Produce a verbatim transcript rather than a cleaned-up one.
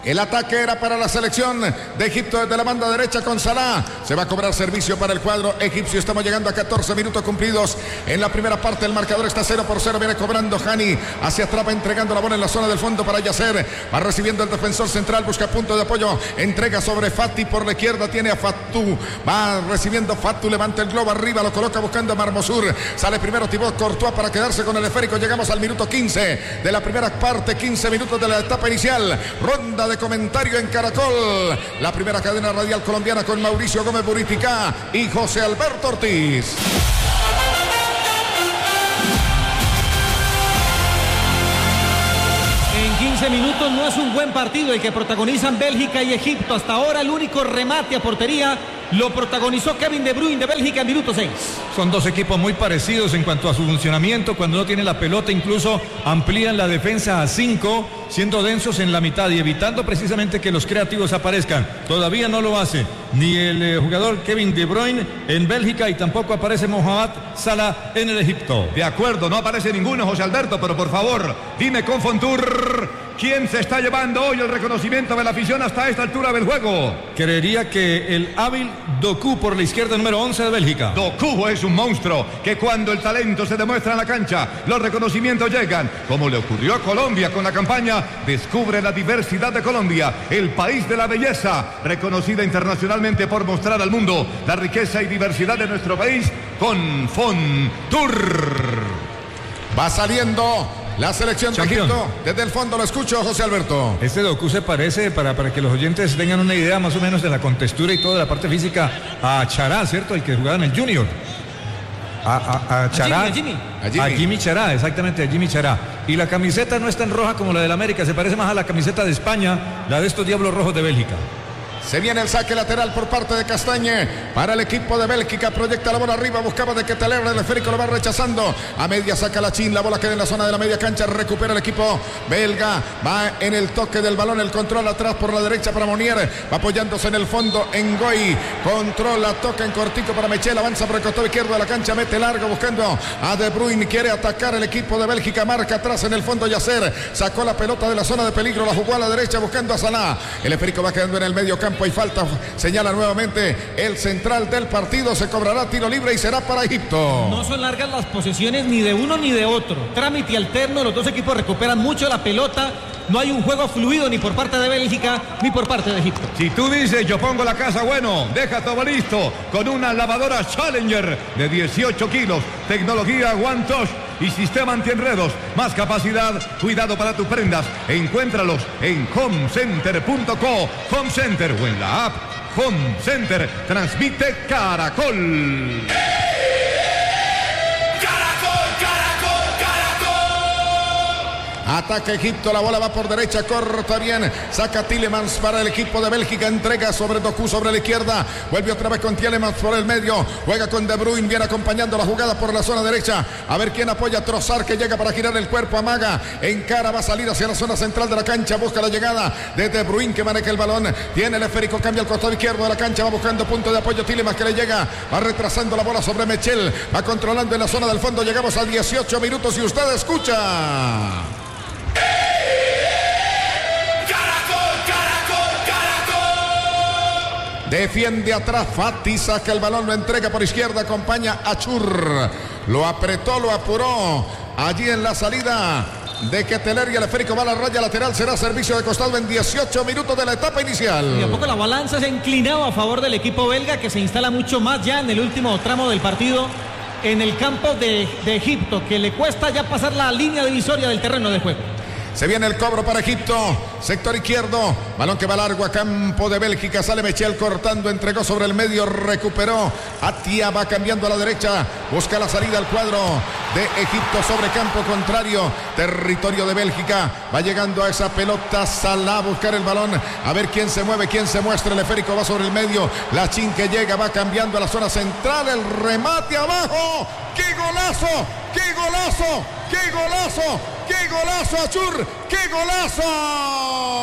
El ataque era para la selección de Egipto desde la banda derecha con Salah. Se va a cobrar servicio para el cuadro egipcio. Estamos llegando a catorce minutos cumplidos en la primera parte. El marcador está cero por cero. Viene cobrando Hani hacia atrás, va entregando la bola en la zona del fondo para Yasser. Va recibiendo el defensor central, busca punto de apoyo. Entrega sobre Fati por la izquierda. Tiene a Fatou. Va recibiendo Fatou. Levanta el globo arriba. Lo coloca buscando a Marmosur. Sale primero Thibaut Courtois para quedarse con el esférico. Llegamos al minuto quince de la primera parte. quince minutos de la etapa inicial. Ronda de comentario en Caracol, la primera cadena radial colombiana, con Mauricio Gómez Buriticá y José Alberto Ortiz. En quince minutos no es un buen partido el que protagonizan Bélgica y Egipto. Hasta ahora el único remate a portería lo protagonizó Kevin De Bruyne de Bélgica en minuto seis. Son dos equipos muy parecidos en cuanto a su funcionamiento. Cuando no tiene la pelota, incluso amplían la defensa a cinco, siendo densos en la mitad y evitando precisamente que los creativos aparezcan. Todavía no lo hace ni el eh, jugador Kevin De Bruyne en Bélgica, y tampoco aparece Mohamed Salah en el Egipto. De acuerdo, no aparece ninguno, José Alberto, pero por favor, dime con Fontour, ¿quién se está llevando hoy el reconocimiento de la afición hasta esta altura del juego? Creería que el hábil Doku por la izquierda, número once de Bélgica. Doku es un monstruo que cuando el talento se demuestra en la cancha, los reconocimientos llegan, como le ocurrió a Colombia con la campaña Descubre la diversidad de Colombia, el país de la belleza, reconocida internacionalmente por mostrar al mundo la riqueza y diversidad de nuestro país con Fontour. Va saliendo la selección de Champion. Egipto. Desde el fondo lo escucho, José Alberto. Este Doku se parece, para, para que los oyentes tengan una idea más o menos de la contextura y toda la parte física, a Chará, ¿cierto? El que jugaba en el Junior. A, a, a Chará. A Jimmy, a Jimmy. A Jimmy Chará, exactamente, a Jimmy Chará. Y la camiseta no es tan roja como la del América, se parece más a la camiseta de España, la de estos Diablos Rojos de Bélgica. Se viene el saque lateral por parte de Castañe para el equipo de Bélgica. Proyecta la bola arriba, buscaba de que Teler, el esférico lo va rechazando. A media saca la Chin, la bola queda en la zona de la media cancha. Recupera el equipo belga. Va en el toque del balón, el control atrás por la derecha para Monier. Va apoyándose en el fondo en Goy. Controla, toca en cortico para Mechel. Avanza por el costado izquierdo de la cancha, mete largo buscando a De Bruyne. Quiere atacar el equipo de Bélgica. Marca atrás en el fondo Yasser. Sacó la pelota de la zona de peligro, la jugó a la derecha buscando a Salah. El esférico va quedando en el medio campo y falta. Señala nuevamente el central del partido. Se cobrará tiro libre y será para Egipto. No son largas las posesiones ni de uno ni de otro. Trámite alterno, los dos equipos recuperan mucho la pelota. No hay un juego fluido ni por parte de Bélgica ni por parte de Egipto. Si tú dices yo pongo la casa, bueno, deja todo listo con una lavadora Challenger de dieciocho kilos, tecnología One Touch y sistema antienredos, más capacidad, cuidado para tus prendas. Encuéntralos en home center punto co, Home Center, o en la app Home Center. Transmite Caracol. Ataca Egipto, la bola va por derecha, corta bien, saca Tielemans para el equipo de Bélgica, entrega sobre Doku sobre la izquierda, vuelve otra vez con Tielemans por el medio, juega con De Bruyne, viene acompañando la jugada por la zona derecha, a ver quién apoya, Trossard, que llega para girar el cuerpo, amaga, encara, va a salir hacia la zona central de la cancha, busca la llegada de De Bruyne, que maneja el balón, tiene el esférico, cambia al costado izquierdo de la cancha, va buscando punto de apoyo, Tielemans que le llega, va retrasando la bola sobre Mechel, va controlando en la zona del fondo, llegamos a dieciocho minutos y usted escucha. Defiende atrás Fati, saca el balón, lo entrega por izquierda, acompaña a Chur. Lo apretó, lo apuró. Allí en la salida de que Teler y el esférico va a la raya lateral. Será servicio de costado en dieciocho minutos de la etapa inicial. Y a poco la balanza se ha inclinado a favor del equipo belga, que se instala mucho más ya en el último tramo del partido en el campo de, de Egipto, que le cuesta ya pasar la línea divisoria del terreno de juego. Se viene el cobro para Egipto, sector izquierdo, balón que va largo a campo de Bélgica, sale Mechel cortando, entregó sobre el medio, recuperó, Atia va cambiando a la derecha, busca la salida al cuadro de Egipto sobre campo contrario, territorio de Bélgica, va llegando a esa pelota, Salah a buscar el balón, a ver quién se mueve, quién se muestra, el esférico va sobre el medio, la Chin que llega, va cambiando a la zona central, el remate abajo, ¡qué golazo! ¡Qué golazo! ¡Qué golazo! ¡Qué golazo, Achur! ¡Qué golazo!